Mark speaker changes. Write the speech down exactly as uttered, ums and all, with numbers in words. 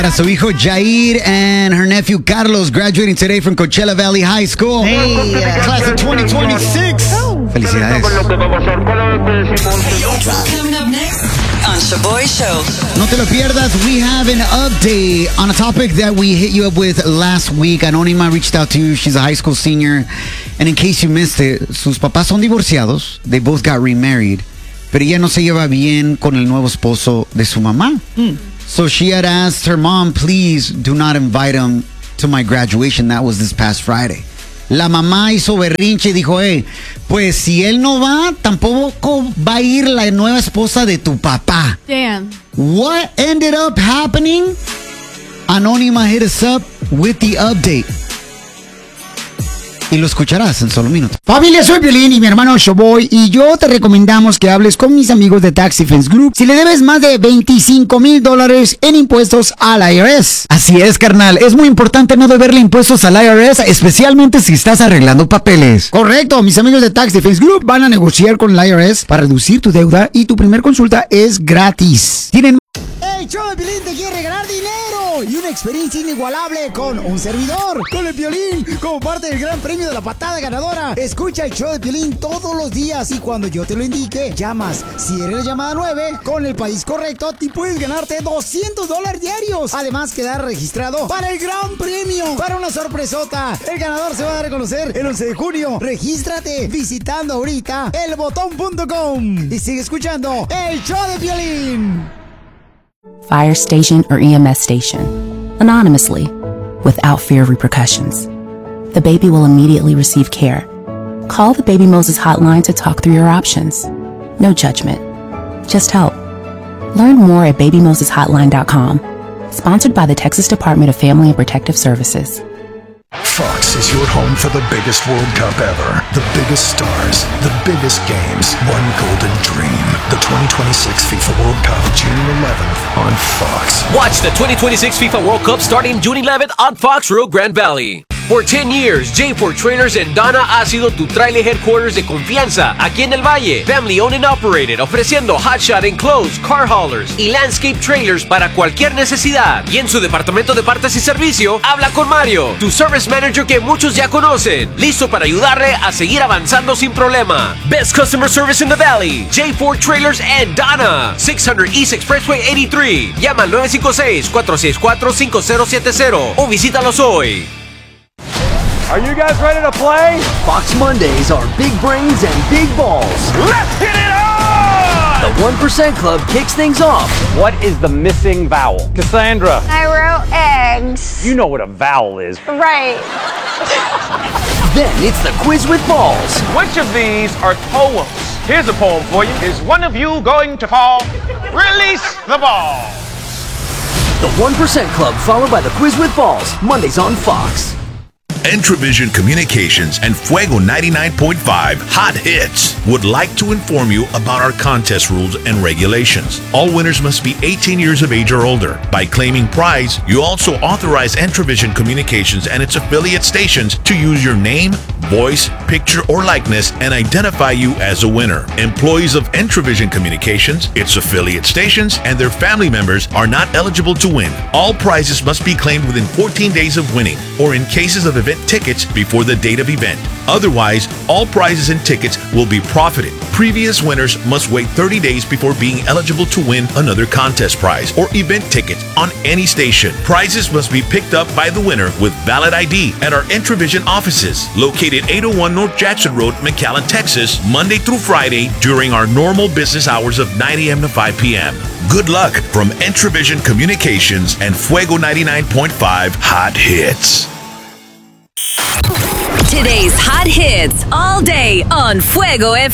Speaker 1: Su hijo Jair and her nephew Carlos graduating today from Coachella Valley High School.
Speaker 2: Hey, uh,
Speaker 1: class of twenty twenty-six. Felicidades.
Speaker 3: Coming up next on Shaboy Show.
Speaker 1: No te lo pierdas. We have an update on a topic that we hit you up with last week. Anónima reached out to you. She's a high school senior. And in case you missed it, sus papás son divorciados. They both got remarried. Pero ella no se lleva bien con el nuevo esposo de su mamá. Hmm. So she had asked her mom, please do not invite him to my graduation. That was this past Friday. La mamá hizo berrinche y dijo, hey, pues si él no va, tampoco va a ir la nueva esposa de tu papá.
Speaker 2: Damn.
Speaker 1: What ended up happening? Anónima hit us up with the update. Y lo escucharás en solo minutos.
Speaker 4: Familia, soy Piolín y mi hermano Showboy, y yo te recomendamos que hables con mis amigos de Tax Defense Group si le debes más de veinticinco mil dólares en impuestos al I R S.
Speaker 1: Así es, carnal. Es muy importante no deberle impuestos al I R S, especialmente si estás arreglando papeles.
Speaker 4: Correcto. Mis amigos de Tax Defense Group van a negociar con el I R S para reducir tu deuda y tu primer consulta es gratis. Tienen... ¡Hey, show de Piolín te quiere regalar dinero! Y una experiencia inigualable con un servidor, con el Piolín, como parte del gran premio de la patada ganadora. Escucha el show de Piolín todos los días y cuando yo te lo indique, llamas. Si eres la llamada nueve, con el país correcto, te puedes ganarte doscientos dólares diarios. Además, quedar registrado para el gran premio, para una sorpresota. El ganador se va a dar a conocer el once de junio. Regístrate visitando ahorita el botón punto com y sigue escuchando el show de Piolín.
Speaker 5: Fire station or E M S station, anonymously, without fear of repercussions. The baby will immediately receive care. Call the Baby Moses hotline to talk through your options. No judgment, just help. Learn more at baby moses hotline dot com. Sponsored by the Texas Department of Family and Protective Services.
Speaker 6: Fox is your home for the biggest World Cup ever. The biggest stars, the biggest games, one golden dream. The twenty twenty-six FIFA World Cup, June eleventh on Fox.
Speaker 7: Watch the twenty twenty-six FIFA World Cup starting June eleventh on Fox Rio Grande Valley. Por ten years, J four Trailers en Donna ha sido tu trailer headquarters de confianza aquí en el Valle. Family owned and operated, ofreciendo hotshot enclosed, car haulers y landscape trailers para cualquier necesidad. Y en su departamento de partes y servicio, habla con Mario, tu service manager que muchos ya conocen, listo para ayudarle a seguir avanzando sin problema. Best customer service in the Valley, J four Trailers en Donna, six hundred East Expressway eighty-three. Llama al nueve cinco seis, cuatro seis cuatro, cinco cero siete cero o visítalos hoy.
Speaker 8: Are you guys ready to play?
Speaker 9: Fox Mondays are big brains and big balls.
Speaker 8: Let's get it on!
Speaker 9: The one percent Club kicks things off.
Speaker 8: What is the missing vowel? Cassandra.
Speaker 10: I wrote eggs.
Speaker 8: You know what a vowel is.
Speaker 10: Right.
Speaker 9: Then it's the quiz with balls.
Speaker 11: Which of these are poems? Here's a poem for you. Is one of you going to fall? Release the ball.
Speaker 9: The one percent Club followed by the quiz with balls. Mondays on Fox.
Speaker 12: Entravision Communications and Fuego ninety-nine point five Hot Hits would like to inform you about our contest rules and regulations. All winners must be eighteen years of age or older. By claiming prize, you also authorize Entravision Communications and its affiliate stations to use your name, voice, picture, or likeness and identify you as a winner. Employees of Entravision Communications, its affiliate stations, and their family members are not eligible to win. All prizes must be claimed within fourteen days of winning, or in cases of event tickets before the date of event. Otherwise, all prizes and tickets will be profited. Previous winners must wait thirty days before being eligible to win another contest prize or event tickets on any station. Prizes must be picked up by the winner with valid I D at our Entravision offices located eight oh one North Jackson Road, McAllen, Texas, Monday through Friday during our normal business hours of nine a.m. to five p.m. Good luck from Entravision Communications and Fuego ninety-nine point five Hot Hits.
Speaker 13: Today's hot hits all day on Fuego F M.